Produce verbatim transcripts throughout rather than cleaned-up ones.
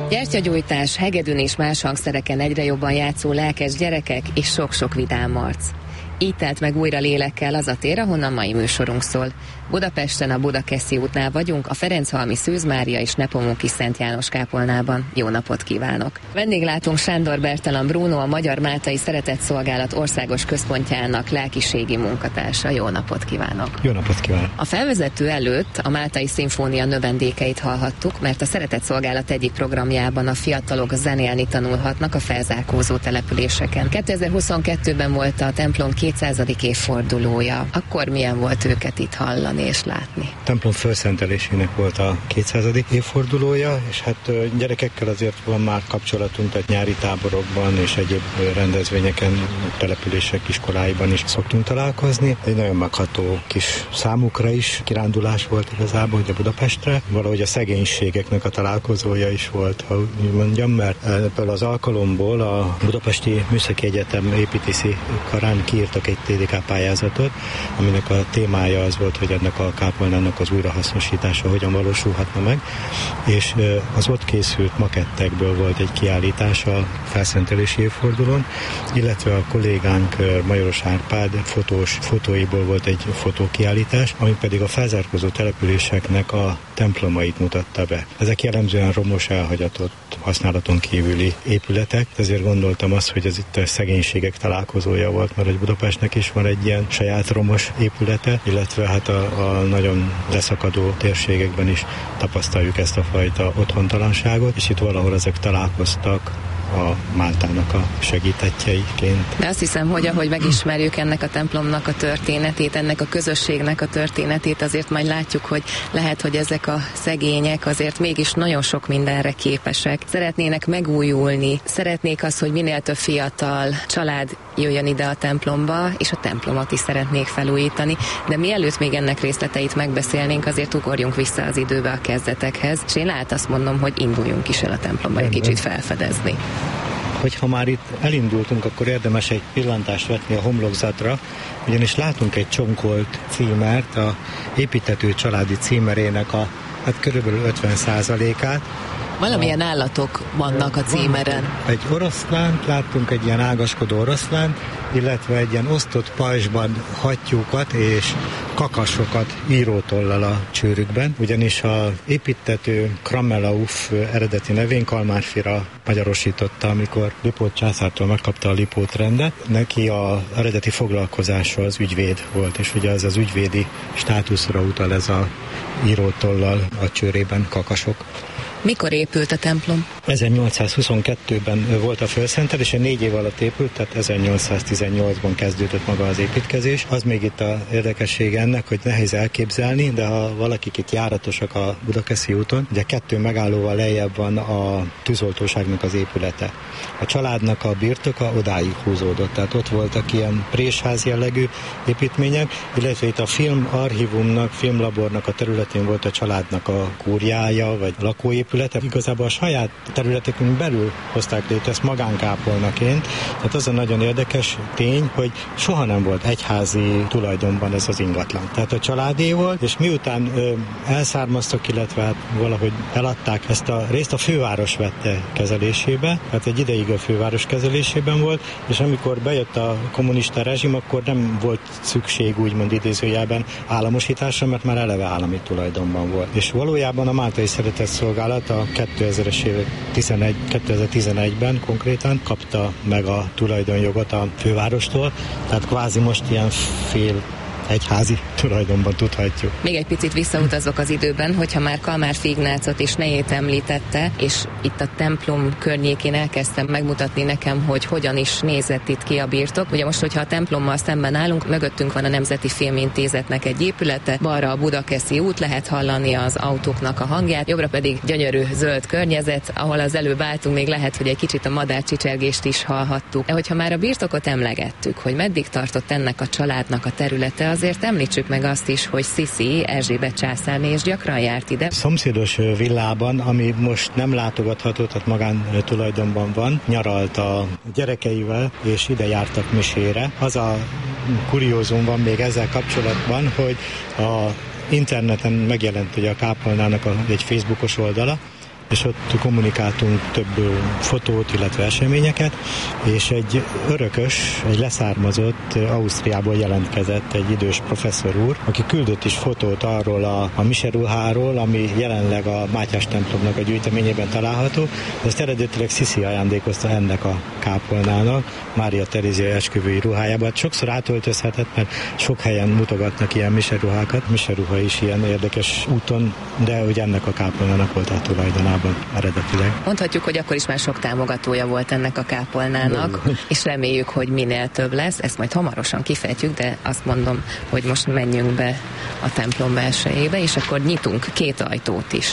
Gyertyagyújtás, hegedűn és más hangszereken egyre jobban játszó lelkes gyerekek és sok-sok vidám arc. Így telt meg újra lélekkel az a tér, ahonnan mai műsorunk szól. Budapesten a Budakeszi útnál vagyunk, a Ferenchalmi Szűz Mária és Nepomuki Szent János kápolnában. Jó napot kívánok! Vendéglátónk Sándor Bertalan Bruno, a Magyar Máltai Szeretetszolgálat Országos Központjának lelkiségi munkatársa. Jó napot kívánok! Jó napot kívánok! A felvezető előtt a Máltai Szimfónia növendékeit hallhattuk, mert a Szeretetszolgálat egyik programjában a fiatalok zenélni tanulhatnak a felzárkózó településeken. kétezer-huszonkettőben volt a templom kétszázadik évfordulója. Akkor milyen volt őket itt hallani és látni? A templom felszentelésének volt a kétszázadik évfordulója, és hát gyerekekkel azért van már kapcsolatunk, tehát nyári táborokban és egyéb rendezvényeken, települések iskoláiban is szoktunk találkozni. Egy nagyon megható kis számukra is kirándulás volt igazából, ugye Budapestre. Valahogy a szegénységeknek a találkozója is volt, ha úgy mondjam, mert ebből az alkalomból a Budapesti Műszaki Egyetem építészi karán kiírtak egy té dé ká pályázatot, aminek a témája az volt, hogy ennek a kápolnának az újrahasznosítása hogyan valósulhatna meg, és az ott készült makettekből volt egy kiállítás a felszentelési évfordulón, illetve a kollégánk Majoros Árpád fotós fotóiból volt egy fotókiállítás, ami pedig a felzárkózó településeknek a templomait mutatta be. Ezek jellemzően romos, elhagyatott, használaton kívüli épületek, ezért gondoltam azt, hogy ez itt a szegénységek találkozója volt, mert hogy Budapestnek is van egy ilyen saját romos épülete, illetve hát a, a nagyon leszakadó térségekben is tapasztaljuk ezt a fajta otthontalanságot, és itt valahol ezek találkoztak a Máltának a segítettjeiként. De azt hiszem, hogy ahogy megismerjük ennek a templomnak a történetét, ennek a közösségnek a történetét, azért majd látjuk, hogy lehet, hogy ezek a szegények azért mégis nagyon sok mindenre képesek. Szeretnének megújulni, szeretnék azt, hogy minél több fiatal család jöjjön ide a templomba, és a templomot is szeretnék felújítani, de mielőtt még ennek részleteit megbeszélnénk, azért ugorjunk vissza az időbe a kezdetekhez, és én lehet azt mondom, hogy induljunk is el a templomba egy kicsit felfedezni. Hogyha már itt elindultunk, akkor érdemes egy pillantást vetni a homlokzatra, ugyanis látunk egy csonkolt címert, a építető családi címerének a hát körülbelül ötven százalékát. Valamilyen állatok vannak a címeren. Egy oroszlánt, láttunk egy ilyen ágaskodó oroszlánt, illetve egy ilyen osztott pajzsban hattyúkat és kakasokat írótollal a csőrükben, ugyanis a építető Kramelauf eredeti nevén Kalmárfira magyarosította, amikor Lipót császártól megkapta a Lipót rendet. Neki a eredeti foglalkozása az ügyvéd volt, és ugye ez az ügyvédi státuszra utal ez a írótollal a csőrében kakasok. Mikor épült a templom? ezernyolcszázhuszonkettőben volt a felszentelés, négy év alatt épült, tehát ezernyolcszáztizennyolcban kezdődött maga az építkezés. Az még itt a érdekessége ennek, hogy nehéz elképzelni, de ha valakik itt járatosak a Budakeszi úton, ugye kettő megállóval lejjebb van a tűzoltóságnak az épülete. A családnak a birtoka odáig húzódott, tehát ott voltak ilyen présház jellegű építmények, illetve itt a filmarchívumnak, filmlabornak a területén volt a családnak a kúriája, vagy lakóépülete. Igazából a saját területekünk belül hozták létre ezt magánkápolnaként. Tehát az a nagyon érdekes tény, hogy soha nem volt egyházi tulajdonban ez az ingatlan. Tehát a családé volt, és miután ö, elszármaztak, illetve hát valahogy eladták ezt a részt, a főváros vette kezelésébe, tehát egy ideig a főváros kezelésében volt, és amikor bejött a kommunista rezsim, akkor nem volt szükség úgymond idézőjelben államosításra, mert már eleve állami tulajdonban volt. És valójában a Máltai Szeretetszolgálat a kétezres év kétezer-tizenegyben konkrétan kapta meg a tulajdonjogot a fővárostól, tehát kvázi most ilyen fél egyházi tulajdonban tudhatjuk. Még egy picit visszautazok az időben, hogyha már Kalmárfi Ignácot és nejét említette, és itt a templom környékén elkezdtem megmutatni nekem, hogy hogyan is nézett itt ki a birtok. Ugye most, hogyha a templommal szemben állunk, mögöttünk van a Nemzeti Filmintézetnek egy épülete, balra a Budakeszi út, lehet hallani az autóknak a hangját, jobbra pedig gyönyörű zöld környezet, ahol az előbb álltunk, még lehet, hogy egy kicsit a madárcsicsergést is hallhattuk. De hogyha már a birtokot emlegettük, hogy meddig tartott ennek a családnak a területe, azért említsük meg azt is, hogy Sziszi Erzsébet császárné is gyakran járt ide. Szomszédos villában, ami most nem látogatható, tehát magán tulajdonban van, nyaralt a gyerekeivel, és ide jártak misére. Az a kuriózum van még ezzel kapcsolatban, hogy a interneten megjelent ugye a kápolnának a, egy Facebookos oldala, és ott kommunikáltunk több fotót, illetve eseményeket, és egy örökös, egy leszármazott Ausztriából jelentkezett egy idős professzor úr, aki küldött is fotót arról a, a Mise ruháról, ami jelenleg a Mátyás templomnak a gyűjteményében található. Ezt eredetileg Sziszi ajándékozta ennek a kápolnának, Mária Terézia esküvői ruhájába. Hát sokszor átöltözhetett, mert sok helyen mutogatnak ilyen Mise ruhákat. Mise ruha is ilyen érdekes úton, de ugye ennek a kápolnának volt a tulajdonában eredetileg. Mondhatjuk, hogy akkor is már sok támogatója volt ennek a kápolnának, és reméljük, hogy minél több lesz. Ezt majd hamarosan kifejtjük, de azt mondom, hogy most menjünk be a templom belsejébe, és akkor nyitunk két ajtót is.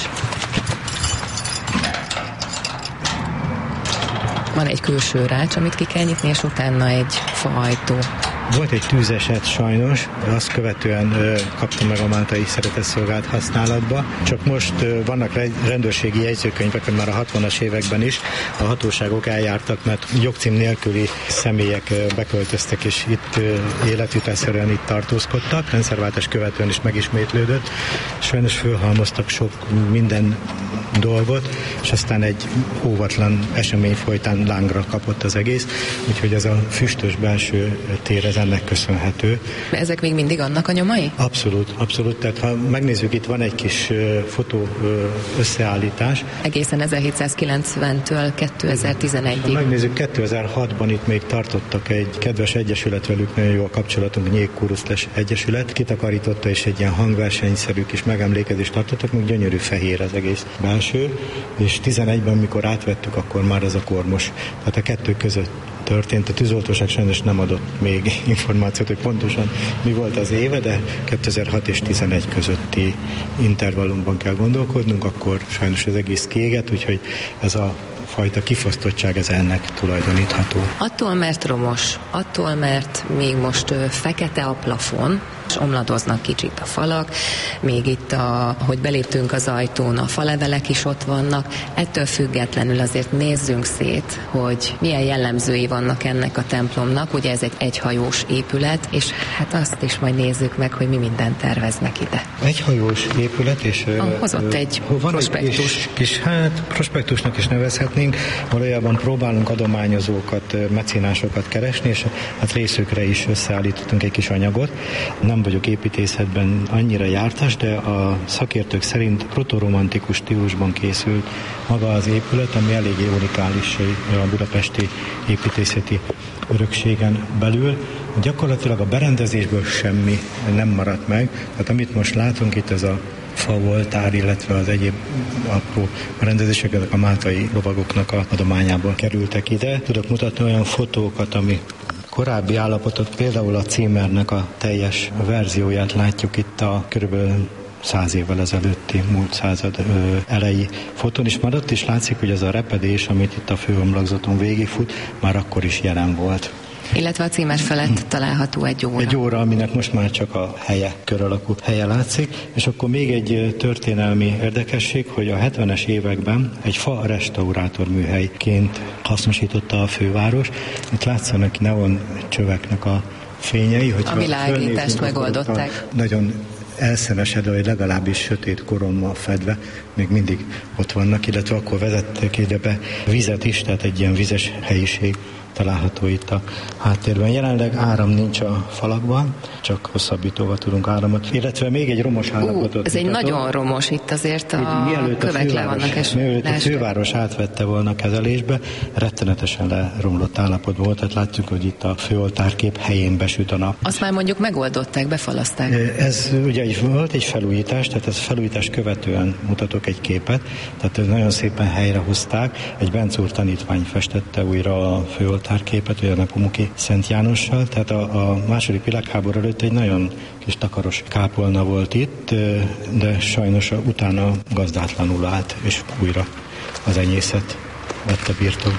Van egy külső rács, amit ki kell nyitni, és utána egy faajtó. Volt egy tűzeset sajnos, azt követően ö, kaptam meg a máltai szeretetszolgált használatba. Csak most ö, vannak rendőrségi jegyzőkönyvek, már a hatvanas években is a hatóságok eljártak, mert jogcím nélküli személyek ö, beköltöztek, és itt ö, életvitelszerűen itt tartózkodtak. Rendszerváltás követően is megismétlődött. Sajnos fölhalmoztak sok minden dolgot, és aztán egy óvatlan esemény folytán lángra kapott az egész, úgyhogy ez a füstös belső tér, ez ennek köszönhető. Ezek még mindig annak a nyomai? Abszolút, abszolút. Tehát ha megnézzük, itt van egy kis uh, fotó uh, összeállítás. Egészen ezerhétszázkilencventől kétezer-tizenegyig. Ha megnézzük, kétezer-hatban itt még tartottak egy kedves egyesület, velük nagyon jó a kapcsolatunk, Nyék Kuruszles Egyesület, kitakarította, és egy ilyen hangversenyszerű kis megemlékezést tartottak, még gyönyörű fehér az egész belső, és tizenegyben, mikor átvettük, akkor már ez a kormos. Tehát a kettő között történt. A tűzoltóság sajnos nem adott még információt, hogy pontosan mi volt az éve, de kétezer-hat és tizenegy közötti intervallumban kell gondolkodnunk, akkor sajnos az egész kiégett, úgyhogy ez a fajta kifosztottság ez ennek tulajdonítható. Attól, mert romos, attól, mert még most ö, fekete a plafon, és omladoznak kicsit a falak, még itt, a, hogy beléptünk az ajtón, a falevelek is ott vannak, ettől függetlenül azért nézzünk szét, hogy milyen jellemzői vannak ennek a templomnak, ugye ez egy egyhajós épület, és hát azt is majd nézzük meg, hogy mi mindent terveznek ide. Egyhajós épület, és ah, hozott egy van prospektus. Egy kis, kis, hát prospektusnak is nevezhetnénk, valójában próbálunk adományozókat, mecénásokat keresni, és hát részükre is összeállítottunk egy kis anyagot. Nem vagyok építészetben annyira jártas, de a szakértők szerint protoromantikus stílusban készült maga az épület, ami eléggé unikális a budapesti építészeti örökségen belül. Gyakorlatilag a berendezésből semmi nem maradt meg, tehát amit most látunk itt, ez a favoltár, illetve az egyéb apró berendezések, ezek a máltai lovagoknak a adományából kerültek ide. Tudok mutatni olyan fotókat, ami korábbi állapotot, például a címernek a teljes verzióját látjuk itt a körülbelül száz évvel ezelőtti, múlt század ö, elejé fotón, és már ott is látszik, hogy ez a repedés, amit itt a főomlakzaton végigfut, már akkor is jelen volt. Illetve a címer felett található egy óra. Egy óra, aminek most már csak a helye, kör alakú helye látszik, és akkor még egy történelmi érdekesség, hogy a hetvenes években egy fa restaurátor műhelyként hasznosította a főváros. Itt látszanak neon csöveknek a fényei. A világítást megoldották. Nagyon elszenesedve, vagy legalábbis sötét korommal fedve, még mindig ott vannak, illetve akkor vezettek ide be vizet is, tehát egy ilyen vizes helyiség található itt a háttérben. Jelenleg áram nincs a falakban, csak hosszabbítóval tudunk áramot, illetve még egy romos állapotot. Ez egy mutatom. Nagyon romos, itt azért a kövek le vannak esve. Mielőtt a főváros átvette volna kezelésbe, rettenetesen leromlott állapotban volt, tehát látjuk, hogy itt a főoltárkép helyén besüt a nap. Azt már mondjuk megoldották, befalaszták. Ez ugye volt egy felújítás, tehát ez felújítás követően mutatok egy képet, tehát ez nagyon szépen helyrehozták. Egy Bence úr tanítvány festette újra a főoltárképet, olyan a Pumuki Szent Jánossal, tehát a, a második világháború előtt egy nagyon kis takaros kápolna volt itt, de sajnos utána gazdátlanul állt, és újra az enyészet vette birtokba.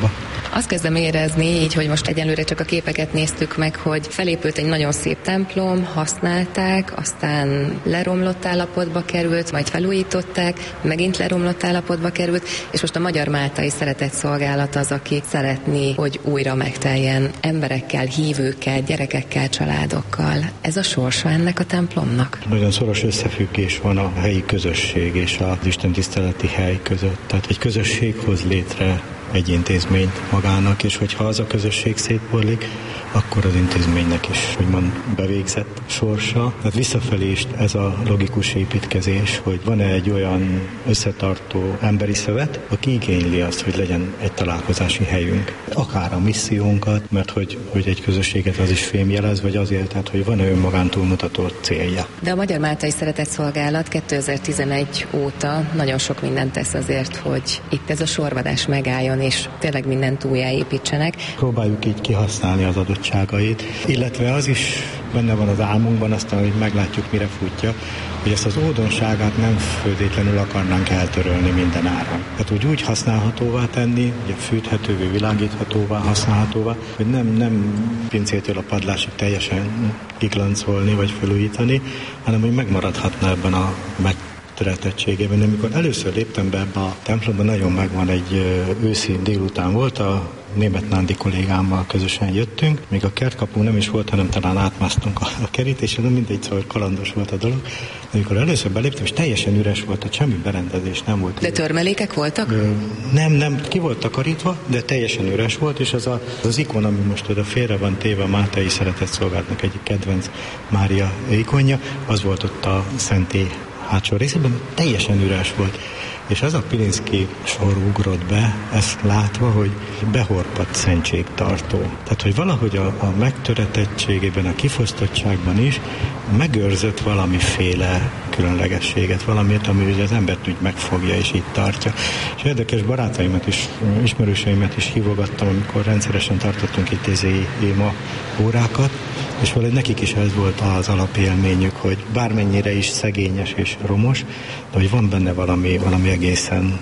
Azt kezdem érezni, így, hogy most egyelőre csak a képeket néztük meg, hogy felépült egy nagyon szép templom, használták, aztán leromlott állapotba került, majd felújították, megint leromlott állapotba került, és most a Magyar Máltai Szeretetszolgálat az, aki szeretné, hogy újra megteljen emberekkel, hívőkkel, gyerekekkel, családokkal. Ez a sorsa ennek a templomnak? Nagyon szoros összefüggés van a helyi közösség és az istentiszteleti hely között. Tehát egy közösség hoz létre egy intézményt magának, és hogyha az a közösség szétborlik, akkor az intézménynek is, úgymond bevégzett sorsa. Tehát visszafelé is ez a logikus építkezés, hogy van-e egy olyan összetartó emberi szövet, aki igényli azt, hogy legyen egy találkozási helyünk. Akár a missziónkat, mert hogy, hogy egy közösséget az is fémjelez, vagy azért, tehát, hogy van-e önmagán túlmutató célja. De a Magyar Máltai Szeretetszolgálat kétezer-tizenegy óta nagyon sok mindent tesz azért, hogy itt ez a sorvadás megálljon, és tényleg mindent újjáépítsenek. Próbáljuk így kihasználni az adottságait, illetve az is benne van az álmunkban, aztán, hogy meglátjuk, mire futja, hogy ezt az ódonságát nem föltétlenül akarnánk eltörölni minden áron. Tehát úgy, úgy használhatóvá tenni, ugye fűthetővé, világíthatóvá, használhatóvá, hogy nem, nem pincétől a padlásig teljesen kiglancolni vagy felújítani, hanem hogy megmaradhatna ebben a meg töretettségében. Amikor először léptem be ebbe a templomba, nagyon megvan, egy őszi délután volt, a német Nándi kollégámmal közösen jöttünk, még a kertkapu nem is volt, hanem talán átmásztunk a, a kerítésen, de mindegy, szóval kalandos volt a dolog. Amikor először beléptem, és teljesen üres volt, hogy semmi berendezés nem volt. De törmelékek voltak? Ö, nem, nem, ki volt takarítva, de teljesen üres volt, és az a, az ikon, ami most oda félre van téve, a Máltai Szeretetszolgálatnak egyik kedvenc Mária ikonja, az volt ott a szentély hátsó részében, teljesen üres volt. És az a Pilinszky sor ugrott be, ezt látva, hogy behorpadt szentségtartó. Tehát, hogy valahogy a, a megtöretettségében, a kifosztottságban is megőrzött valamiféle különlegességet, valamit, ami az embert úgy megfogja és itt tartja. És érdekes barátaimat is, ismerőseimet is hívogattam, amikor rendszeresen tartottunk itt izé éma órákat, és valahogy nekik is ez volt az alapélményük, hogy bármennyire is szegényes és romos, de hogy van benne valami, valami egészen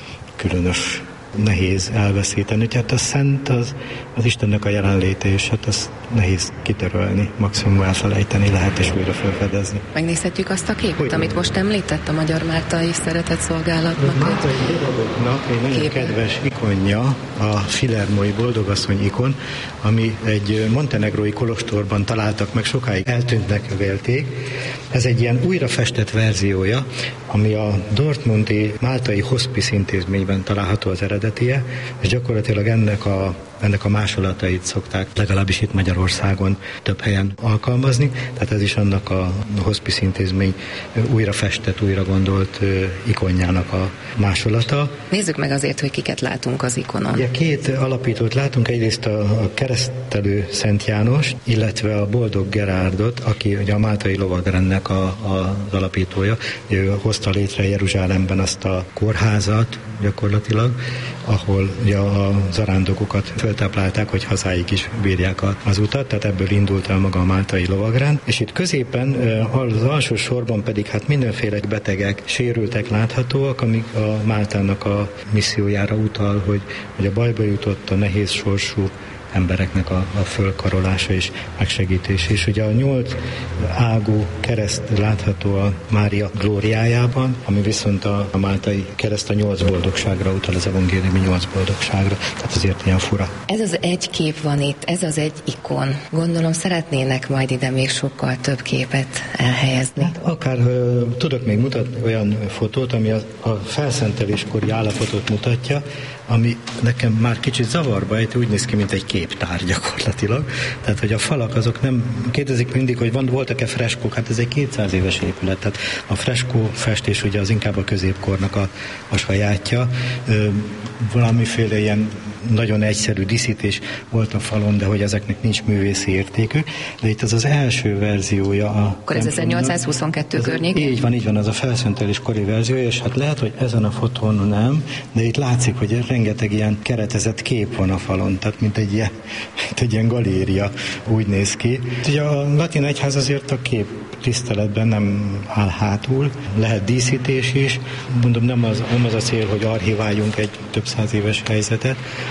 különös, nehéz elveszíteni. Tehát a szent az, az Istennek a jelenléte, és hát azt nehéz kitörölni, maximum elfelejteni lehet, és újra felfedezni. Megnézhetjük azt a képet, hogy amit most említett a Magyar Máltai Szeretetszolgálatnak. A Máltai Biragoknak egy nagyon képe. Kedves ikonja, a Filermói Boldogasszony ikon, ami egy montenegrói kolostorban találtak meg, sokáig eltűntnek vélték. Ez egy ilyen újra festett verziója, ami a dortmundi Máltai Hospice intézményben található az eredetie, és gyakorlatilag ennek a ennek a másolatait szokták legalábbis itt Magyarországon több helyen alkalmazni, tehát ez is annak a hospice intézmény újra festett, újra gondolt ikonjának a másolata. Nézzük meg azért, hogy kiket látunk az ikonon. Ugye két alapítót látunk, egyrészt a keresztelő Szent János, illetve a Boldog Gerárdot, aki ugye a Máltai Lovagrendnek a, a, az alapítója. Ő hozta létre Jeruzsálemben azt a kórházat gyakorlatilag, ahol ugye a zarándokokat föltáplálták, hogy hazáig is bírják az utat, tehát ebből indult el maga a Máltai Lovagrend. És itt középen az alsó sorban pedig hát mindenféle betegek, sérültek láthatóak, amik a Máltának a missziójára utal, hogy, hogy a bajba jutott, a nehéz sorsú embereknek a, a fölkarolása és megsegítése. És ugye a nyolc ágú kereszt látható a Mária glóriájában, ami viszont a, a máltai kereszt a nyolc boldogságra utal, az evangéliumi nyolc boldogságra. Tehát azért ilyen fura. Ez az egy kép van itt, ez az egy ikon. Gondolom szeretnének majd ide még sokkal több képet elhelyezni. Hát akár uh, tudok még mutatni olyan fotót, ami a, a felszenteléskori állapotot mutatja, ami nekem már kicsit zavarba ejtő, úgy néz ki, mint egy képtár gyakorlatilag. Tehát, hogy a falak azok nem, kérdezik mindig, hogy van, voltak-e freskók, hát ez egy kétszáz éves épület, tehát a freskó festés ugye az inkább a középkornak a, a sajátja. Ö, valamiféle ilyen nagyon egyszerű díszítés volt a falon, de hogy ezeknek nincs művészi értékük. De itt az az első verziója. A Akkor ez ezernyolcszázhuszonkettő környék? Így van, így van, az a felszentelés kori verziója, és hát lehet, hogy ezen a fotón nem, de itt látszik, hogy rengeteg ilyen keretezett kép van a falon, tehát mint egy ilyen, mint egy ilyen galéria úgy néz ki. Ugye a latin egyház azért a kép tiszteletben nem áll hátul, lehet díszítés is, mondom, nem az, nem az a cél, hogy archiváljunk egy több száz éves helyzetet,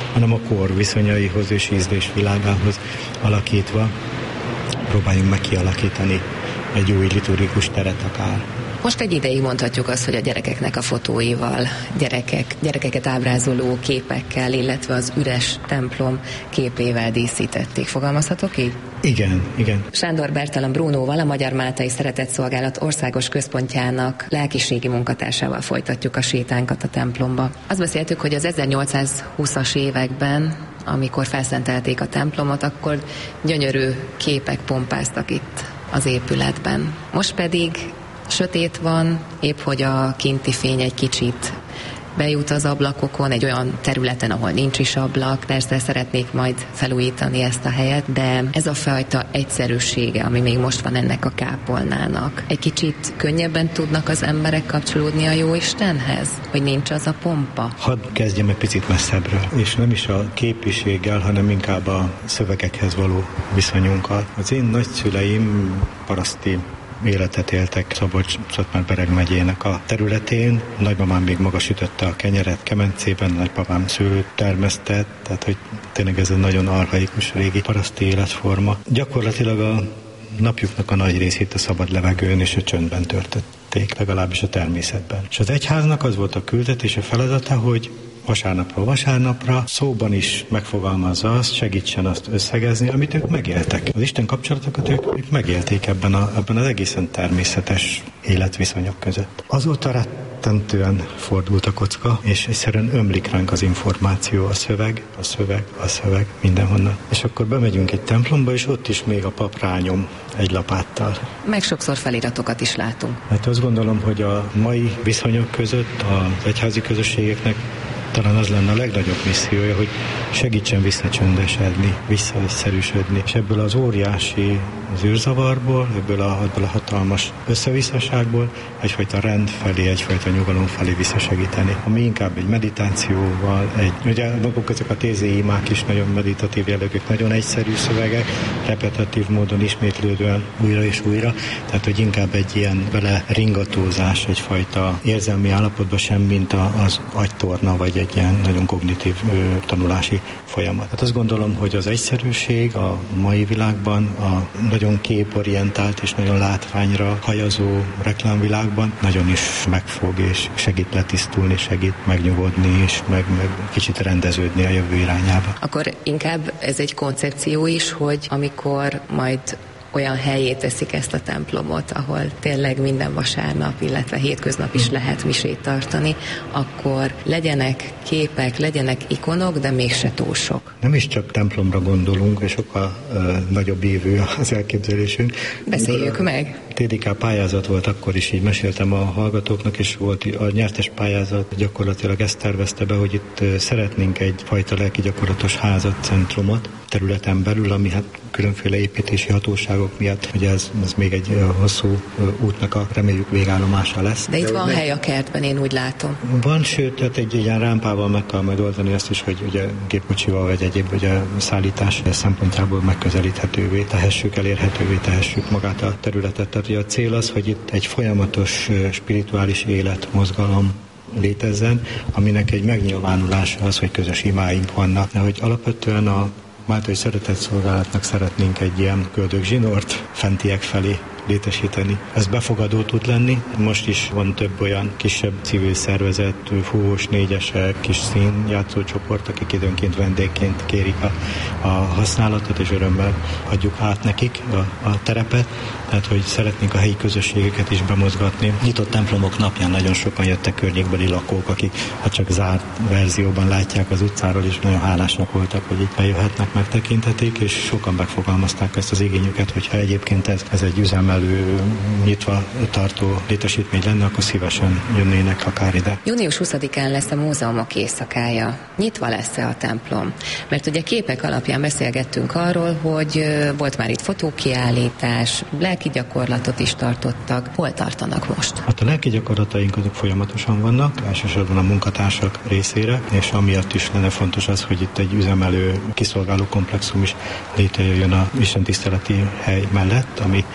hanem a kor viszonyaihoz és ízlés világához alakítva próbáljunk meg kialakítani egy új liturgikus teret akár. Most egy ideig mondhatjuk azt, hogy a gyerekeknek a fotóival, gyerekek, gyerekeket ábrázoló képekkel, illetve az üres templom képével díszítették. Fogalmazhatok így? Igen, igen. Sándor Bertalan Brunóval, a Magyar Máltai Szeretetszolgálat országos központjának lelkiségi munkatársával folytatjuk a sétánkat a templomba. Azt beszéltük, hogy az ezernyolcszázhúszas években, amikor felszentelték a templomot, akkor gyönyörű képek pompáztak itt az épületben. Most pedig sötét van, épp hogy a kinti fény egy kicsit bejut az ablakokon, egy olyan területen, ahol nincs is ablak. Persze szeretnék majd felújítani ezt a helyet, de ez a fajta egyszerűsége, ami még most van ennek a kápolnának. Egy kicsit könnyebben tudnak az emberek kapcsolódni a Jóistenhez, hogy nincs az a pompa. Hadd kezdjem egy picit messzebbről, és nem is a képiséggel, hanem inkább a szövegekhez való viszonyunkkal. Az én nagyszüleim paraszti életet éltek Szabolcs-Szatmár-Bereg megyének a területén. Nagymamám még maga sütötte a kenyeret kemencében, nagypapám szőlőt termesztett, tehát hogy tényleg ez egy nagyon archaikus régi paraszti életforma. Gyakorlatilag a napjuknak a nagy részét a szabad levegőn és a csöndben töltötték, legalábbis a természetben. És az egyháznak az volt a küldetés, a feladata, hogy vasárnapról vasárnapra szóban is megfogalmazza azt, segítsen azt összegezni, amit ők megéltek. Az Isten kapcsolatokat ők, ők megélték ebben, a, ebben az egészen természetes életviszonyok között. Azóta rettentően fordult a kocka, és egyszerűen ömlik ránk az információ, a szöveg, a szöveg, a szöveg, mindenhonnan. És akkor bemegyünk egy templomba, és ott is még a pap rányom egy lapáttal. Meg sokszor feliratokat is látunk. Hát azt gondolom, hogy a mai viszonyok között az egyházi közösségeknek talán az lenne a legnagyobb missziója, hogy segítsen visszacsöndesedni, visszaegyszerűsödni, és ebből az óriási zűrzavarból, ebből a, ebből a hatalmas összevisszaságból egyfajta rend felé, egyfajta nyugalom felé visszasegíteni. Ami inkább egy meditációval, egy, ugye maguk ezek a tézéimák is nagyon meditatív jellegűek, nagyon egyszerű szövegek, repetitív módon ismétlődően újra és újra, tehát hogy inkább egy ilyen vele ringatózás, egyfajta érzelmi állapotban sem, mint az agytorna, vagy egy ilyen nagyon kognitív ö, tanulási folyamat. Hát azt gondolom, hogy az egyszerűség a mai világban, a nagyon képorientált és nagyon látványra hajazó reklámvilágban nagyon is megfog, és segít letisztulni, segít megnyugodni, és meg, meg kicsit rendeződni a jövő irányába. Akkor inkább ez egy koncepció is, hogy amikor majd olyan helyé teszik ezt a templomot, ahol tényleg minden vasárnap, illetve hétköznap is lehet misét tartani, akkor legyenek képek, legyenek ikonok, de mégse túl sok. Nem is csak templomra gondolunk, és sokkal uh, nagyobb évű az elképzelésünk. Beszéljük a, meg. té dé ká pályázat volt akkor is, így meséltem a hallgatóknak, és volt a nyertes pályázat, gyakorlatilag ezt tervezte be, hogy itt uh, szeretnénk egyfajta lelki gyakorlatos házat, centrumot területen belül, ami hát különféle építési hatóságok miatt, ugye ez, ez még egy uh, hosszú uh, útnak a reméljük végállomása lesz. De itt van meg... hely a kertben, én úgy látom. Van, sőt, tehát egy, egy ilyen rámpával meg kell majd oldani azt is, hogy ugye gépkocsival vagy egyéb ugye, szállítás szempontjából megközelíthetővé tehessük, elérhetővé tehessük magát a területet. Tehát ugye a cél az, hogy itt egy folyamatos uh, spirituális élet, mozgalom létezzen, aminek egy megnyilvánulása az, hogy közös imáink vannak. De hogy alapvetően a Máltai Szeretetszolgálatnak szeretnénk egy ilyen köldögzsinort fentiek felé létesíteni. Ez befogadó tud lenni. Most is van több olyan kisebb civil szervezet, fúvós négyesek, kis színjátszócsoport, akik időnként vendégként kérik a, a használatot, és örömmel adjuk át nekik a, a terepet. Tehát, hogy szeretnénk a helyi közösségeket is bemozgatni. Nyitott templomok napján nagyon sokan jöttek környékbeli lakók, akik hát csak zárt verzióban látják az utcáról, és nagyon hálásak voltak, hogy itt bejöhetnek, megtekinthetik, és sokan megfogalmazták ezt az igényüket, hogyha egyébként ez, ez egy üzemelő, nyitva tartó létesítmény lenne, akkor szívesen jönnének akár ide. június huszadikán lesz a múzeumok éjszakája. Nyitva lesz-e a templom? Mert ugye képek alapján beszélgettünk arról, hogy volt már itt fotókiállítás, lelki gyakorlatot is tartottak. Hol tartanak most? Hát a lelki gyakorlataink azok folyamatosan vannak, elsősorban a munkatársak részére, és amiatt is lenne fontos az, hogy itt egy üzemelő, kiszolgáló komplexum is létrejöjjön a istentiszteleti hely mellett, ami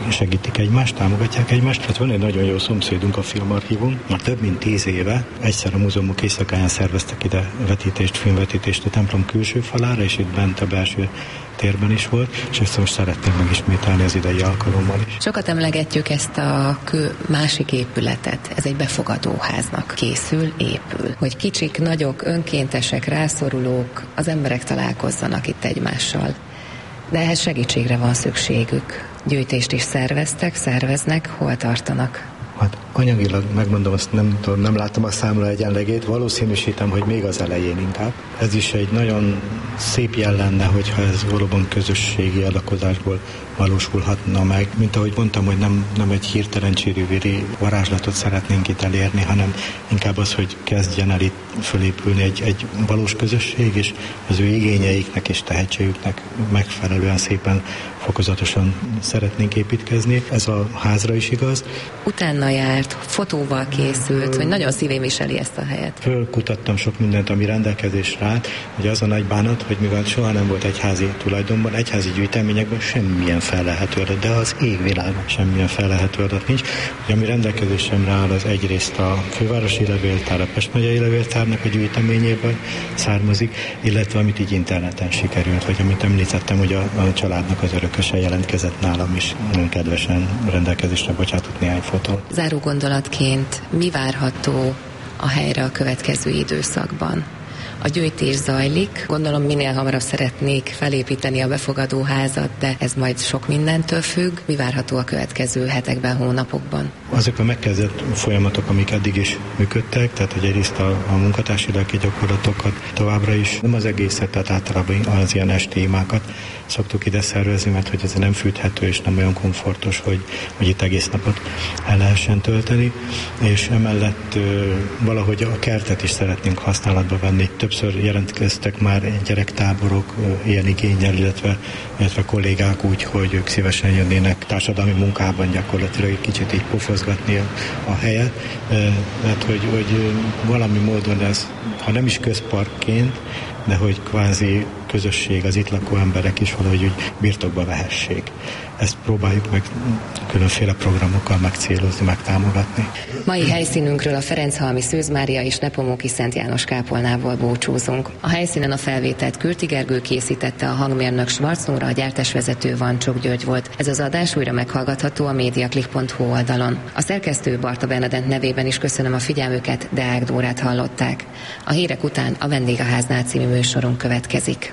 segítik egymást, támogatják egymást. Hát van egy nagyon jó szomszédunk, a Filmarchívum. Már több mint tíz éve egyszer a múzeumok éjszakáján szerveztek ide vetítést, filmvetítést a templom külső falára, és itt bent a belső térben is volt, és ezt most szeretném megismételni az idei alkalommal is. Sokat emlegetjük ezt a kő másik épületet. Ez egy befogadóháznak készül, épül. Hogy kicsik, nagyok, önkéntesek, rászorulók, az emberek találkozzanak itt egymással. De ehhez segítségre van szükségük. Gyűjtést is szerveztek, szerveznek, hol tartanak? Hát anyagilag megmondom, azt nem, nem látom a számla egyenlegét, valószínűsítem, hogy még az elején inkább. Ez is egy nagyon szép jel lenne, hogyha ez valóban közösségi adakozásból valósulhatna meg. Mint ahogy mondtam, hogy nem, nem egy hirtelen csiriviri varázslatot szeretnénk itt elérni, hanem inkább az, hogy kezdjen el itt fölépülni egy, egy valós közösség, és az ő igényeiknek és tehetségüknek megfelelően szépen fokozatosan szeretnénk építkezni. Ez a házra is igaz. Utána járt, fotóval készült, hogy nagyon szívén viseli ezt a helyet. Fölkutattam sok mindent, ami rendelkezésre állt, hogy az a nagy bánat, hogy mivel soha nem volt egyházi tulajdonban, egyházi gyűjteményekben semmilyen fellelhető adat, de az égvilágon semmilyen fellelhető adat nincs. Hogy ami rendelkezésemre áll, az egyrészt a fővárosi levéltár, a Pest megyei levéltárnak a gyűjteményéből származik, illetve amit így interneten sikerült, vagy amit említettem, hogy a, a családnak az örököse jelentkezett nálam is, nagyon kedvesen rendelkezésre bocsátott néhány fotó. Záró gondolatként mi várható a helyre a következő időszakban? A gyűjtés zajlik, gondolom minél hamarabb szeretnék felépíteni a befogadóházat, de ez majd sok mindentől függ. Mi várható a következő hetekben, hónapokban? Azok a megkezdett folyamatok, amik eddig is működtek, tehát hogy egyrészt a, a munkatársi lelki gyakorlatokat továbbra is, nem az egészet, tehát általában az ilyen esti imákat szoktuk ide szervezni, mert hogy ez nem fűthető és nem olyan komfortos, hogy, hogy itt egész napot el lehessen tölteni, és emellett ö, valahogy a kertet is szeretnénk használatba venni. Többször jelentkeztek már gyerektáborok ö, ilyen igénnyel, illetve, illetve kollégák úgy, hogy ők szívesen jönnének társadalmi munkában gyakorlatilag egy kicsit így pofozgatni a, a helyet. Tehát, hogy, hogy valami módon ez, ha nem is közparkként, de hogy kvázi közösség, az itt lakó emberek is valahogy úgy birtokba vehessék. Ezt próbáljuk meg különféle programokkal megcélozni, megtámogatni. Mai helyszínünkről a Ferenchalmi Szűz Mária és Nepomóki Szent János kápolnából búcsúzunk. A helyszínen a felvételt Kürti Gergő készítette, a hangmérnök Schwarz Nóra, a gyártásvezető Vancsok György volt. Ez az adás újra meghallgatható a mediaclick pont hu oldalon. A szerkesztő Barta Bernadett nevében is köszönöm a figyelmüket, Deák Dórát hallották. A hírek után a Vendégháznál című műsorunk következik.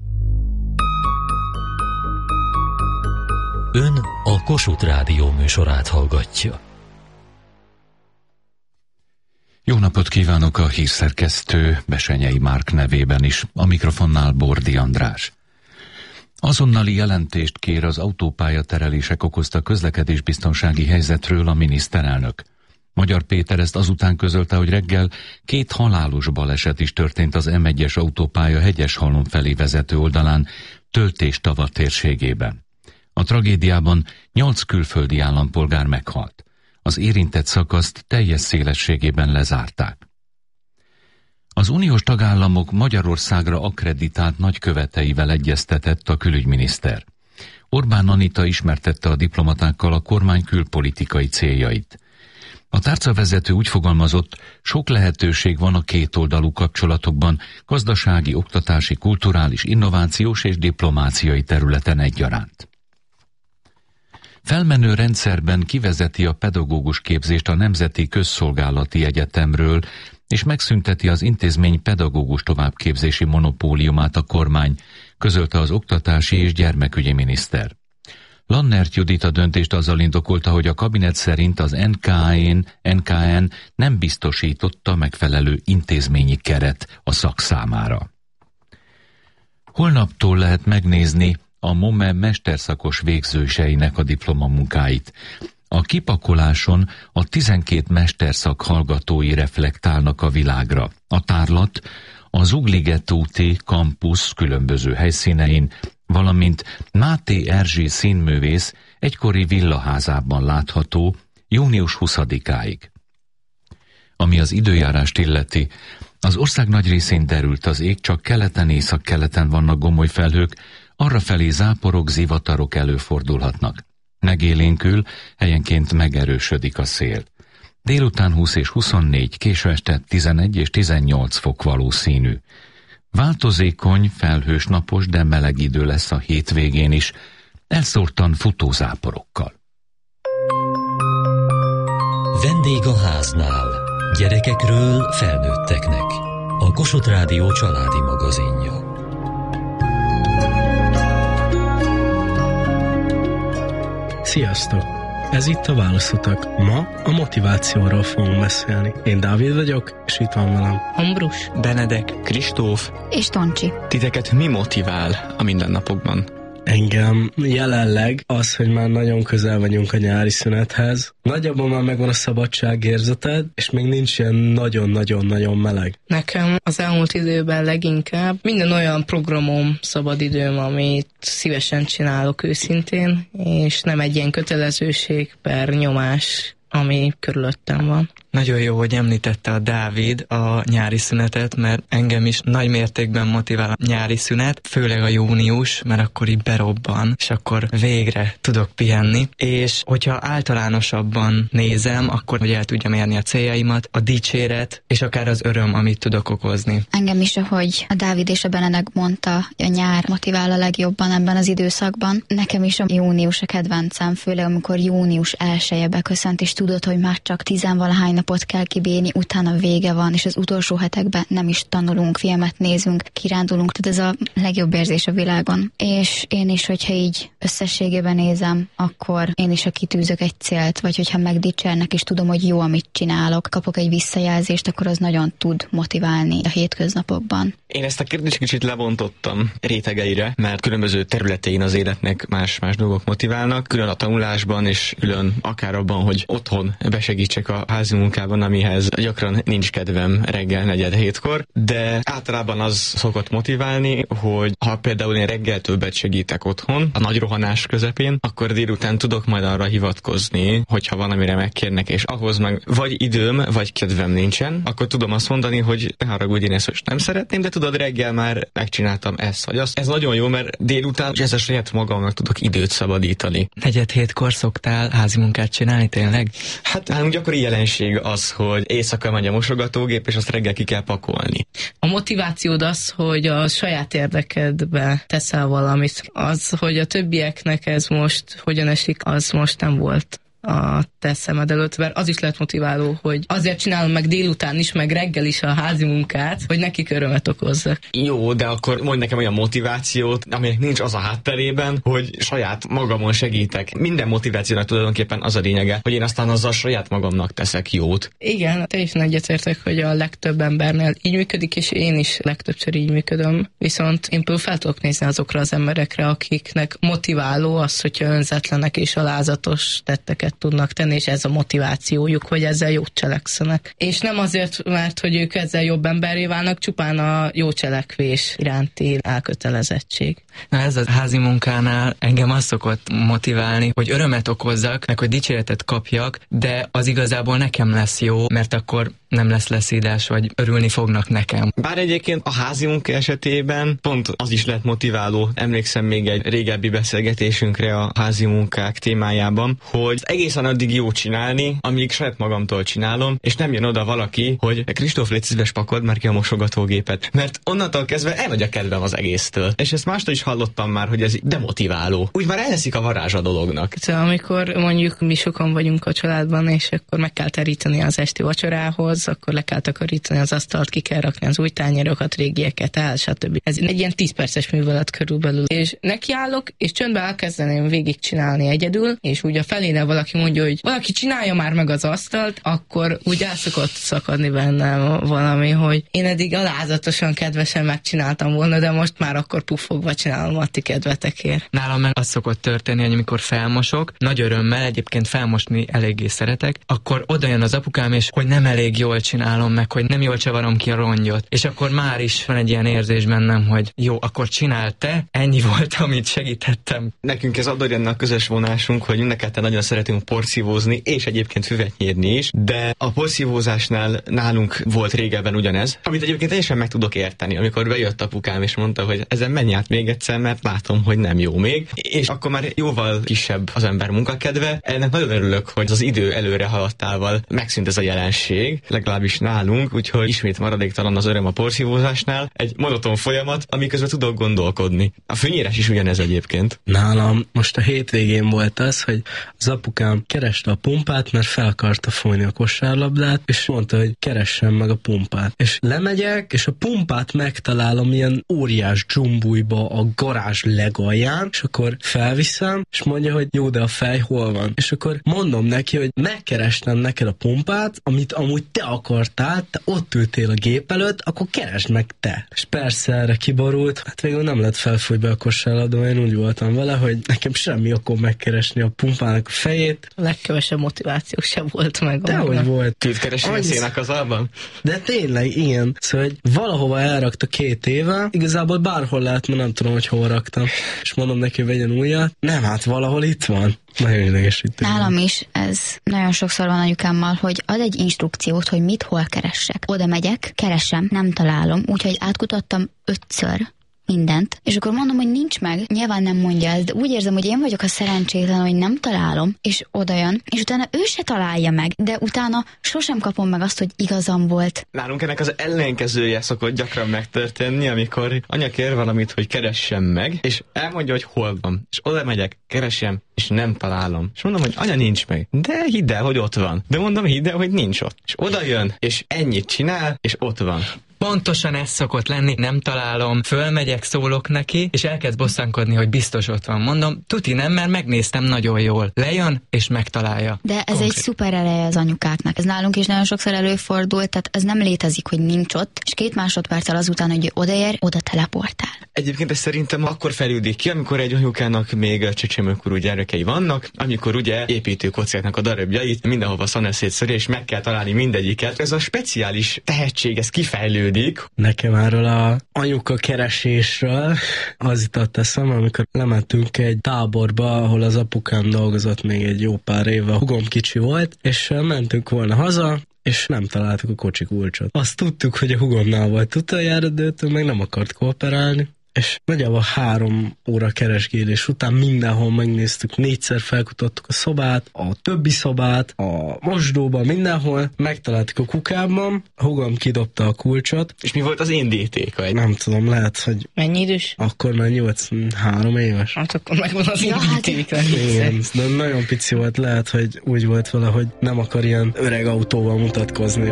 Ön a Kossuth Rádió műsorát hallgatja. Jó napot kívánok a hírszerkesztő Besenyei Márk nevében is, a mikrofonnál Bordi András. Azonnali jelentést kér az autópályaterelések okozta közlekedésbiztonsági helyzetről a miniszterelnök. Magyar Péter ezt azután közölte, hogy reggel két halálos baleset is történt az em egyes autópálya Hegyeshalom felé vezető oldalán, Töltés-Tava térségében. A tragédiában nyolc külföldi állampolgár meghalt. Az érintett szakaszt teljes szélességében lezárták. Az uniós tagállamok Magyarországra akkreditált nagyköveteivel egyeztetett a külügyminiszter. Orbán Anita ismertette a diplomatákkal a kormány külpolitikai céljait. A tárcavezető úgy fogalmazott, sok lehetőség van a kétoldalú kapcsolatokban, gazdasági, oktatási, kulturális, innovációs és diplomáciai területen egyaránt. Felmenő rendszerben kivezeti a pedagógus képzést a Nemzeti Közszolgálati Egyetemről, és megszünteti az intézmény pedagógus továbbképzési monopóliumát a kormány, közölte az oktatási és gyermekügyi miniszter. Lannert Judit a döntést azzal indokolta, hogy a kabinet szerint az en ká en, en ká en nem biztosította megfelelő intézményi keret a szak számára. Holnaptól lehet megnézni a MOME mesterszakos végzőseinek a diplomamunkáit. A kipakoláson a tizenkét mesterszak hallgatói reflektálnak a világra. A tárlat a Zugliget úti kampusz különböző helyszínein, valamint Máté Erzsé színművész egykori villaházában látható június huszadikáig. Ami az időjárást illeti, az ország nagy részén derült az ég, csak keleten, északkeleten vannak gomoly felhők, arrafelé záporok, zivatarok előfordulhatnak. Megélénkül, helyenként megerősödik a szél. Délután húsz és huszonnégy, késő este tizenegy és tizennyolc fok valószínű. Változékony, felhős napos, de meleg idő lesz a hétvégén is, elszórtan futózáporokkal. Vendég a háznál. Gyerekekről felnőtteknek. A Kossuth Rádió családi magazinja. Sziasztok! Ez itt a Válaszutak. Ma a motivációról fogunk beszélni. Én Dávid vagyok, és itt van velem Ambrus, Benedek, Kristóf és Toncsi. Titeket mi motivál a mindennapokban? Engem jelenleg az, hogy már nagyon közel vagyunk a nyári szünethez. Nagyjából már megvan a szabadságérzeted, és még nincs ilyen nagyon-nagyon-nagyon meleg. Nekem az elmúlt időben leginkább minden olyan programom, szabadidőm, amit szívesen csinálok őszintén, és nem egy ilyen kötelezőség per nyomás, ami körülöttem van. Nagyon jó, hogy említette a Dávid a nyári szünetet, mert engem is nagy mértékben motivál a nyári szünet, főleg a június, mert akkor így berobban, és akkor végre tudok pihenni. És hogyha általánosabban nézem, akkor hogy el tudjam érni a céljaimat, a dicséret, és akár az öröm, amit tudok okozni. Engem is, ahogy a Dávid és a Benedek mondta, a nyár motivál a legjobban ebben az időszakban. Nekem is a június a kedvencem, főleg amikor június elseje beköszönt, és tudod, hogy már csak tizenvalahány napot kell kibírni, utána vége van, és az utolsó hetekben nem is tanulunk, filmet nézünk, kirándulunk, tehát ez a legjobb érzés a világon. És én is, hogyha így összességében nézem, akkor én is, ha kitűzök egy célt, vagy hogyha megdicsernek, és tudom, hogy jó, amit csinálok, kapok egy visszajelzést, akkor az nagyon tud motiválni a hétköznapokban. Én ezt a kérdést kicsit lebontottam rétegeire, mert különböző területein az életnek más-más dolgok motiválnak, külön a tanulásban, és külön akár abban, hogy otthon besegítsek a házi munkában, amihez gyakran nincs kedvem reggel negyed hétkor, de általában az szokott motiválni, hogy ha például én reggel többet segítek otthon, a nagy rohanás közepén, akkor délután tudok majd arra hivatkozni, hogyha valamire megkérnek, és ahhoz meg vagy időm, vagy kedvem nincsen, akkor tudom azt mondani, hogy ne haragudj, én ezt most nem szeretném, de tudod, reggel már megcsináltam ezt vagy azt. Ez nagyon jó, mert délután ez a saját magamnak tudok időt szabadítani. Negyed hétkor szoktál házi munkát csinálni tényleg? Hát nálunk gyakori jelenség az, hogy éjszaka megy a mosogatógép, és azt reggel ki kell pakolni. A motivációd az, hogy a saját érdekedbe teszel valamit. Az, hogy a többieknek ez most hogyan esik, az most nem volt a te szemed előtt, mert az is lehet motiváló, hogy azért csinálom meg délután is, meg reggel is a házi munkát, hogy nekik örömet okozzak. Jó, de akkor mondj nekem olyan motivációt, aminek nincs az a hátterében, hogy saját magamon segítek. Minden motivációnak tulajdonképpen az a lényege, hogy én aztán azzal saját magamnak teszek jót. Igen, teljesen egyetértek, hogy a legtöbb embernél így működik, és én is legtöbbször így működöm. Viszont én például fel tudok nézni azokra az emberekre, akiknek motiváló az, hogyha önzetlenek és alázatos tetteket tudnak tenni, és ez a motivációjuk, hogy ezzel jót cselekszenek. És nem azért, mert hogy ők ezzel jobb emberré válnak, csupán a jó cselekvés iránti elkötelezettség. Na ez a házi munkánál engem az szokott motiválni, hogy örömet okozzak, meg hogy dicséretet kapjak, de az igazából nekem lesz jó, mert akkor nem lesz leszídás, vagy örülni fognak nekem. Bár egyébként a házi munka esetében pont az is lehet motiváló. Emlékszem még egy régebbi beszélgetésünkre a házi munkák témájában, hogy egészen addig jó csinálni, amíg saját magamtól csinálom, és nem jön oda valaki, hogy Kristóf, légy szíves, pakold már ki a mosogatógépet. Mert onnantól kezdve elmegy a kedvem az egésztől. És ezt mástól is hallottam már, hogy ez demotiváló. Úgy már elveszik a varázs a dolognak. Szóval amikor mondjuk mi sokan vagyunk a családban, és akkor meg kell teríteni az esti vacsorához, akkor le kell takarítani az asztalt, ki kell rakni az új tányérokat, régieket el, stb. Ez egy ilyen tíz perces művelet körülbelül. És nekiállok, és csöndben elkezdeném végigcsinálni egyedül, és úgy a feléne valaki mondja, hogy valaki csinálja már meg az asztalt, akkor úgy el szokott szakadni bennem valami, hogy én eddig alázatosan, kedvesen megcsináltam volna, de most már akkor puffogva csinálom a ti kedvetekért. Nálam meg az szokott történni, hogy amikor felmosok, nagy örömmel, egyébként felmosni eléggé szeretek, akkor oda jön az apukám, és hogy nem elég jól csinálom meg, hogy nem jól csavarom ki a rongyot. És akkor már is van egy ilyen érzés bennem, hogy jó, akkor csinál te, ennyi volt, amit segítettem. Nekünk ez adott ennek a közös vonásunk, hogy mind a ketten nagyon szeretünk jártunk porszívózni, és egyébként füvet nyírni is, de a porszívózásnál nálunk volt régebben ugyanez, amit egyébként én sem meg tudok érteni, amikor bejött apukám és mondta, hogy ezen menj át még egyszer, mert látom, hogy nem jó még, és akkor már jóval kisebb az ember munkakedve. Ennek nagyon örülök, hogy az idő előre haladtával megszűnt ez a jelenség, legalábbis nálunk, úgyhogy ismét maradéktalan az öröm a porszívózásnál, egy monoton folyamat, amiközben tudok gondolkodni. A fűnyírás is ugyanez egyébként. Nálam most a hétvégén volt az, hogy az apukám kereste a pumpát, mert fel akarta fújni a kosárlabdát, és mondta, hogy keressem meg a pumpát. És lemegyek, és a pumpát megtalálom ilyen óriás dzsumbújba a garázs legalján, és akkor felviszem, és mondja, hogy jó, de a fej hol van? És akkor mondom neki, hogy megkerestem neked a pumpát, amit amúgy te akartál, te ott ültél a gép előtt, akkor keresd meg te. És persze erre kiborult, hát végül nem lett felfújni be a kosárlabda, én úgy voltam vele, hogy nekem semmi okom megkeresni a pumpának a fejét. A legkevesebb motiváció sem volt meg. Dehogy volt. Tűt keresni a szénak az alban? De tényleg, igen. Szóval, hogy valahova elrakta két éve, igazából bárhol lehet, mert nem tudom, hogy hol raktam. És mondom neki, hogy vegyen újat. Nem, hát valahol itt van. Nagyon idegesítő. Nálam is ez nagyon sokszor van anyukámmal, hogy ad egy instrukciót, hogy mit hol keressek. Oda megyek, keresem, nem találom, úgyhogy átkutattam ötször mindent, és akkor mondom, hogy nincs meg. Nyilván nem mondja ezt, de úgy érzem, hogy én vagyok a szerencsétlen, hogy nem találom, és oda jön, és utána ő se találja meg, de utána sosem kapom meg azt, hogy igazam volt. Nálunk ennek az ellenkezője szokott gyakran megtörténni, amikor anya kér valamit, hogy keressem meg, és elmondja, hogy hol van. És oda megyek, keresem, és nem találom. És mondom, hogy anya, nincs meg. De hidd el, hogy ott van. De mondom, hidd el, hogy nincs ott. És oda jön, és ennyit csinál, és ott van. Pontosan ez szokott lenni, nem találom, fölmegyek, szólok neki, és elkezd bosszankodni, hogy biztos ott van. Mondom, tuti nem, mert megnéztem nagyon jól. Lejön, és megtalálja. De ez Konkrét. egy szuper ereje az anyukáknak. Ez nálunk is nagyon sokszor előfordult, tehát ez nem létezik, hogy nincs ott, és két másodperccel azután, hogy odaér, oda teleportál. Egyébként ez szerintem akkor fejlődik ki, amikor egy anyukának még csecsemőkorú gyerekei vannak, amikor ugye építőkockáknak a darabjait mindenhova szaneszétszeri, és meg kell találni mindegyiket. Ez a speciális tehetség, ez kifejlődik. Nekem erről a anyuka keresésről az jutott eszembe, amikor lementünk egy táborba, ahol az apukám dolgozott még egy jó pár éve, a hugom kicsi volt, és mentünk volna haza, és nem találtuk a kocsi kulcsot. Azt tudtuk, hogy a hugomnál volt utoljára, de ő meg nem akart kooperálni. És nagyjából három óra keresgélés után mindenhol megnéztük, négyszer felkutattuk a szobát, a többi szobát, a mosdóban, mindenhol, megtaláltuk a kukában, a hugom kidobta a kulcsot. És mi volt az indítéka? Egy... Nem tudom, lehet, hogy... Mennyi idős? Akkor már nyolc, három éves. Hát akkor megvan az ja, indítéka. Hát... Igen, de nagyon pici volt, lehet, hogy úgy volt vele, hogy nem akar ilyen öreg autóval mutatkozni.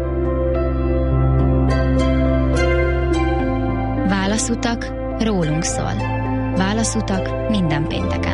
Válaszutak rólunk szól. Válaszutak minden pénteken.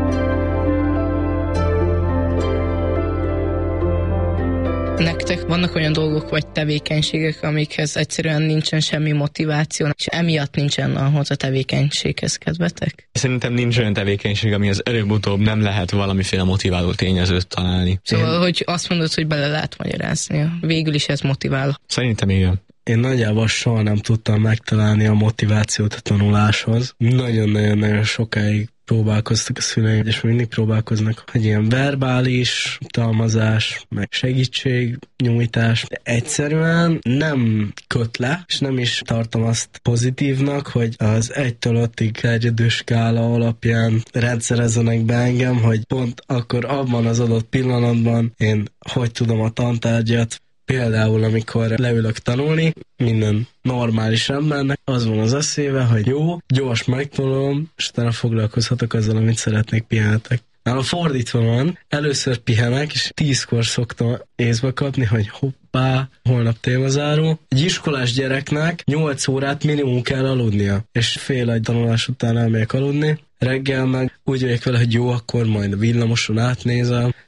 Nektek vannak olyan dolgok vagy tevékenységek, amikhez egyszerűen nincsen semmi motiváció, és emiatt nincsen ahhoz a tevékenységhez kedvetek? Szerintem nincs olyan tevékenység, ami az előbb-utóbb nem lehet valamiféle motiváló tényezőt találni. Szóval, Én... hogy azt mondod, hogy bele lehet magyarázni. Végül is ez motivál. Szerintem igen. Én nagyjából soha nem tudtam megtalálni a motivációt a tanuláshoz. Nagyon-nagyon-nagyon sokáig próbálkoztak a szüleim, és mindig próbálkoznak, hogy ilyen verbális utalmazás, meg segítségnyújtás. De egyszerűen nem köt le, és nem is tartom azt pozitívnak, hogy az egytől ötig terjedő skála alapján rendszerezzenek be engem, hogy pont akkor abban az adott pillanatban én hogy tudom a tantárgyat. Például, amikor leülök tanulni, minden normális embernek az van az eszébe, hogy jó, gyors megtanulom, és utána foglalkozhatok azzal, amit szeretnék, pihenhetek. Nálam fordítva van, először pihenek, és tízkor szoktam észbe kapni, hogy hoppá, holnap témazáró. Egy iskolás gyereknek nyolc órát minimum kell aludnia, és fél egy tanulás után elmegyek aludni. Reggel meg úgy vagyok vele, hogy jó, akkor majd a villamoson átnézem,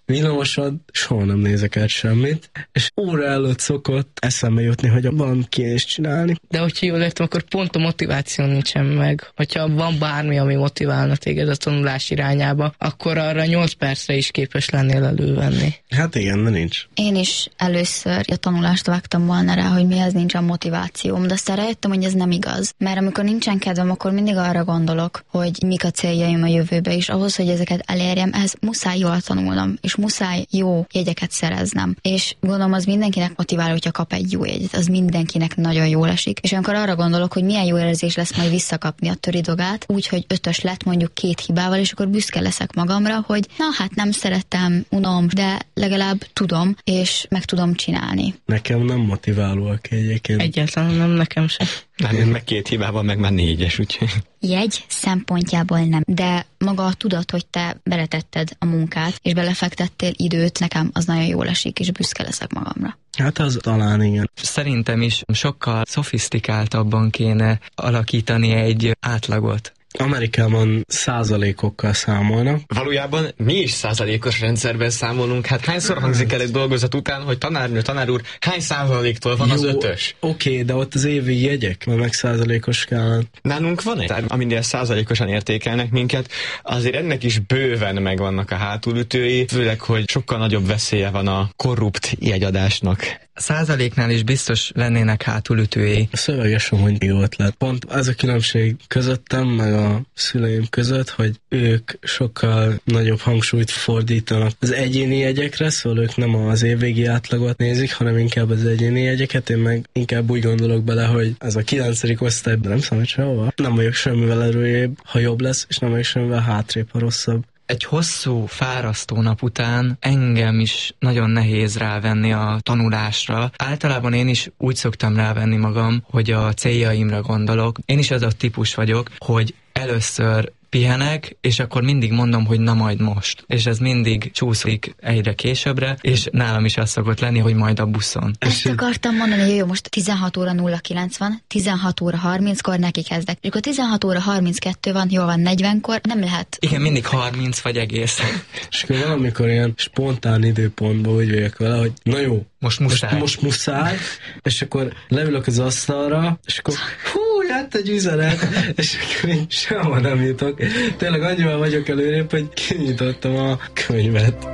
villamoson soha nem nézek el semmit, és óra előtt szokott eszembe jutni, hogy van kéne is csinálni. De hogyha jól értem, akkor pont a motiváció nincsen meg. Hogyha van bármi, ami motiválna téged a tanulás irányába, akkor arra nyolc percre is képes lennél elővenni. Hát igen, de nincs. Én is először a tanulást vágtam volna rá, hogy mihez nincsen motivációm, de aztán rájöttem, hogy ez nem igaz. Mert amikor nincsen kedvem, akkor mindig arra gondolok, hogy mik a céljaim a jövőbe, és ahhoz, hogy ezeket elérjem, ehhez muszáj jól tanulnom, és muszáj jó jegyeket szereznem. És gondolom, az mindenkinek motivál, hogyha kap egy jó jegyet, az mindenkinek nagyon jól esik. És amikor arra gondolok, hogy milyen jó érzés lesz majd visszakapni a töridogát, úgyhogy ötös lett mondjuk két hibával, és akkor büszke leszek magamra, hogy na hát nem szeretem, unom, de legalább tudom, és meg tudom csinálni. Nekem nem motiválóak egyébként. Egyáltalán nem, nekem sem. Nem, meg két hibával meg már négyes, úgyhogy... Jegy szempontjából nem, de maga a tudat, hogy te beletetted a munkát, és belefektettél időt, nekem az nagyon jól esik, és büszke leszek magamra. Hát az talán igen. Szerintem is sokkal szofisztikáltabban kéne alakítani egy átlagot. Amerikában százalékokkal számolnak. Valójában mi is százalékos rendszerben számolunk. Hát hányszor hangzik el egy dolgozat után, hogy tanárnő, tanár úr, hány százaléktól van Jó, az ötös? Oké, okay, de ott az évi jegyek, mert meg százalékos kell. Nálunk van egy, aminél százalékosan értékelnek minket, azért ennek is bőven megvannak a hátulütői, főleg, hogy sokkal nagyobb veszélye van a korrupt jegyadásnak. Százaléknál is biztos lennének hátulütői. A szöveges amúgy jó ötlet. Pont ez a különbség közöttem, meg a szüleim között, hogy ők sokkal nagyobb hangsúlyt fordítanak az egyéni jegyekre, szóval ők nem az évvégi átlagot nézik, hanem inkább az egyéni jegyeket. Én meg inkább úgy gondolok bele, hogy ez a kilencedik osztályban nem számít sehova. Nem vagyok semmivel erőjébb, ha jobb lesz, és nem vagyok semmivel hátrébb, ha rosszabb. Egy hosszú, fárasztó nap után engem is nagyon nehéz rávenni a tanulásra. Általában én is úgy szoktam rávenni magam, hogy a céljaimra gondolok. Én is az a típus vagyok, hogy először pihenek, és akkor mindig mondom, hogy na majd most. És ez mindig csúszik egyre későbbre, és nálam is az szokott lenni, hogy majd a buszon. Ezt akartam mondani, hogy jó, most tizenhat óra nulla kilenc van, tizenhat óra harminckor neki kezdek. És akkor tizenhat óra harminckettő van, jó van, negyvenkor, nem lehet. Igen, mindig harminc vagy egész. És akkor valamikor ilyen spontán időpontban úgy vagyok vele, hogy na jó, most muszáj. Most, most muszáj, és akkor leülök az asztalra, és akkor hú, jött egy üzenet, és akkor én sehova nem jutok. Tényleg annyival vagyok előrébb, hogy kinyitottam a könyvet.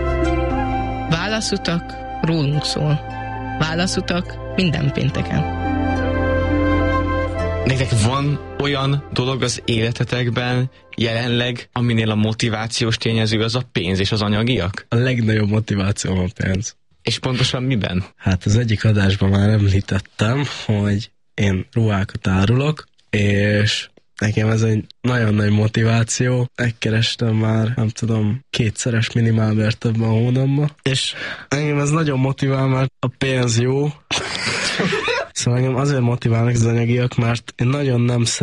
Válaszutak rólunk szól. Válaszutak minden pénteken. Nektek van olyan dolog az életetekben jelenleg, aminél a motivációs tényező az a pénz és az anyagiak? A legnagyobb motiváció a pénz. És pontosan miben? Hát az egyik adásban már említettem, hogy én ruhákat árulok, és nekem ez egy nagyon nagy motiváció. Megkerestem már, nem tudom, kétszeres minimálbért ebben a hónapban. És engem ez nagyon motivál, mert a pénz jó. Szóval engem azért motiválnak az anyagiak, mert én nagyon nem